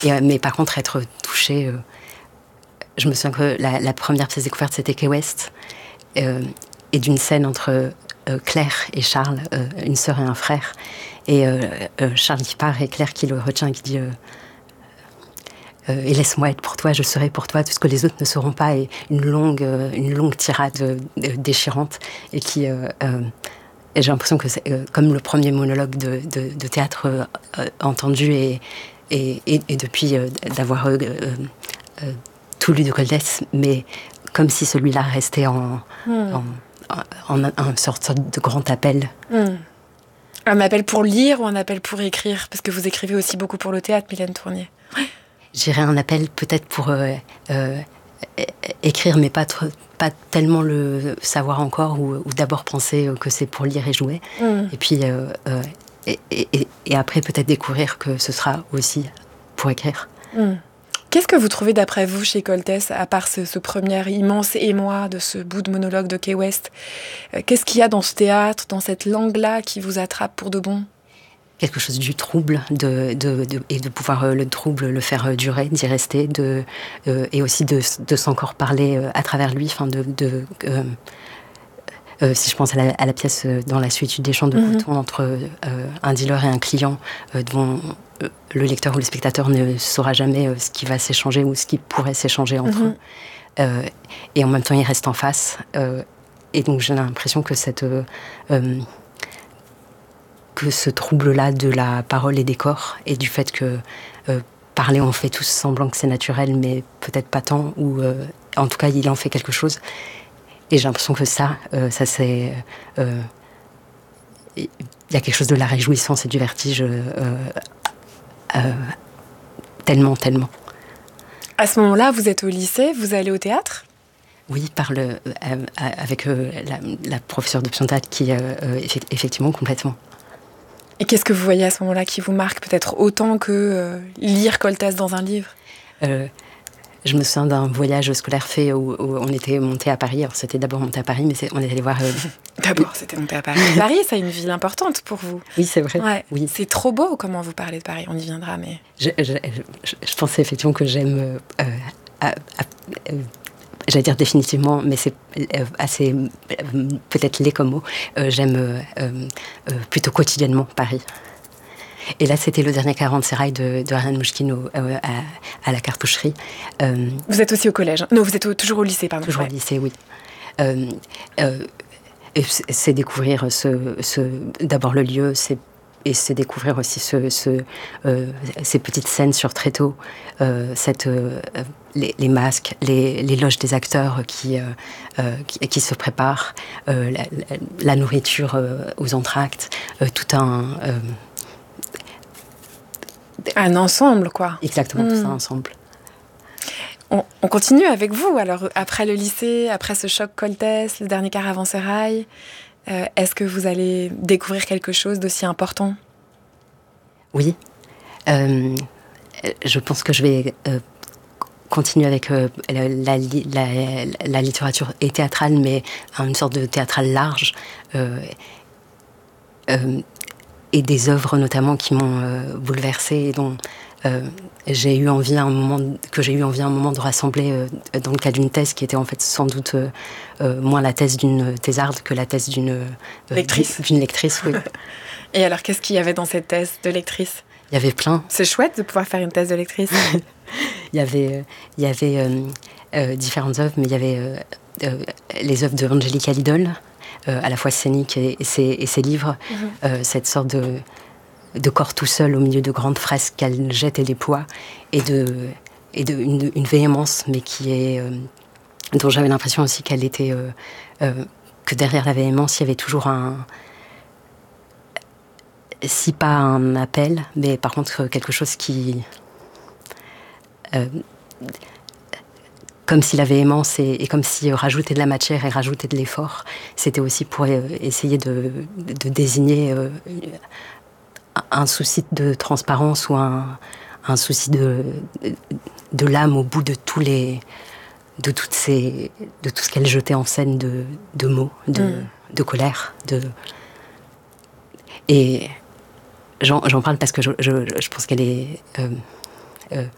Mais par contre, être touchée... je me souviens que la première pièce découverte, c'était Kay West, et d'une scène entre Claire et Charles, une sœur et un frère. Et Charles qui part et Claire qui le retient et qui dit et laisse-moi être pour toi, je serai pour toi tout ce que les autres ne seront pas. Et une longue tirade déchirante et qui... et j'ai l'impression que c'est comme le premier monologue de théâtre entendu et depuis d'avoir tout lu de Coltès, mais comme si celui-là restait en une sorte de grand appel. Un appel pour lire ou un appel pour écrire? Parce que vous écrivez aussi beaucoup pour le théâtre, Mylène Tournier. J'irais un appel peut-être pour écrire, mais pas tellement le savoir encore, ou d'abord penser que c'est pour lire et jouer. Et puis, et après peut-être découvrir que ce sera aussi pour écrire. Qu'est-ce que vous trouvez d'après vous chez Coltès, à part ce premier immense émoi de ce bout de monologue de Kay West? Qu'est-ce qu'il y a dans ce théâtre, dans cette langue-là qui vous attrape pour de bon? Quelque chose du trouble, et de pouvoir le trouble le faire durer, d'y rester, et aussi de s'encore parler à travers lui. Enfin, si je pense à la pièce dans la solitude des champs de coton entre un dealer et un client, dont le lecteur ou le spectateur ne saura jamais ce qui va s'échanger ou ce qui pourrait s'échanger entre eux. Et en même temps, ils restent en face. Et donc, j'ai l'impression que que ce trouble-là de la parole et des corps, et du fait que parler, on fait tous semblant que c'est naturel, mais peut-être pas tant, ou en tout cas, il en fait quelque chose. Et j'ai l'impression que ça c'est... Il y a quelque chose de la réjouissance et du vertige tellement. À ce moment-là, vous êtes au lycée, vous allez au théâtre? Oui, avec la professeure d'option théâtre qui, effectivement, complètement. Et qu'est-ce que vous voyez à ce moment-là qui vous marque peut-être autant que lire Coltès dans un livre? Je me souviens d'un voyage scolaire fait où on était monté à Paris. Alors, c'était d'abord monté à Paris, mais on est allé voir... D'abord, c'était monté à Paris. Paris, ça a une ville importante pour vous. Oui, c'est vrai. Ouais. Oui. C'est trop beau comment vous parlez de Paris. On y viendra, mais... Je pensais effectivement que j'aime... j'allais dire définitivement, mais c'est assez... peut-être laid comme mot. J'aime plutôt quotidiennement Paris. Et là, c'était le dernier caravansérail de Ariane Mouchkine à la cartoucherie. Vous êtes aussi au collège? Non, vous êtes toujours au lycée, pardon. Toujours au lycée, oui. Et c'est découvrir d'abord le lieu, et c'est découvrir aussi ces petites scènes sur tréteau, les masques, les loges des acteurs qui se préparent, la nourriture aux entr'actes, tout un ensemble, quoi. Exactement, tout ça ensemble. On continue avec vous. Alors, après le lycée, après ce choc Coltès, le dernier caravansérail, est-ce que vous allez découvrir quelque chose d'aussi important? Oui. Je pense que je vais continuer avec la littérature et théâtrale, mais une sorte de théâtral large. Et des œuvres notamment qui m'ont bouleversée et dont j'ai eu envie à un moment de rassembler dans le cadre d'une thèse qui était en fait sans doute moins la thèse d'une thésarde que la thèse d'une lectrice, oui. Et alors, qu'est-ce qu'il y avait dans cette thèse de lectrice? Il y avait plein. C'est chouette de pouvoir faire une thèse de lectrice. Il y avait différentes œuvres, mais il y avait les œuvres de Angélica Lidl, à la fois scéniques et ses livres, cette sorte de corps tout seul au milieu de grandes fresques qu'elle jette et déploie, et une véhémence, mais dont j'avais l'impression aussi qu'elle était... que derrière la véhémence, il y avait toujours si pas un appel, mais par contre quelque chose qui... comme si la véhémence et comme si rajouter de la matière et rajouter de l'effort, c'était aussi pour essayer de désigner un souci de transparence ou un souci de l'âme au bout de tout ce qu'elle jetait en scène de mots, de colère, et j'en parle parce que je pense qu'elle est